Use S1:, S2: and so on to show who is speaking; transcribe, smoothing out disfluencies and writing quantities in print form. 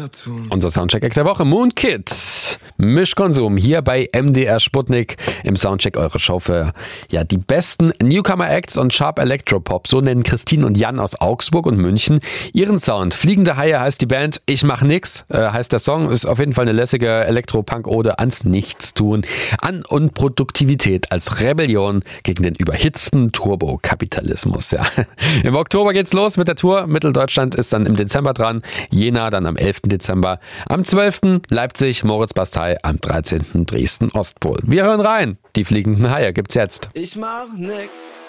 S1: Unser Soundcheck der Woche, Moon Kids. Mischkonsum hier bei MDR Sputnik im Soundcheck eure Show für die besten Newcomer-Acts und Sharp Electropop. So nennen Christine und Jan aus Augsburg und München ihren Sound. Fliegende Haie heißt die Band, Ich mach nix heißt der Song. Ist auf jeden Fall eine lässige Elektropunk-Ode ans Nichtstun, an Unproduktivität als Rebellion gegen den überhitzten Turbokapitalismus. Ja. Im Oktober geht's los mit der Tour. Mitteldeutschland ist dann im Dezember dran, Jena dann am 11. Dezember, am 12. Leipzig, Moritz-Bastei, am 13. Dresden-Ostpol. Wir hören rein. Die fliegenden Haie gibt's jetzt.
S2: Ich mach nix.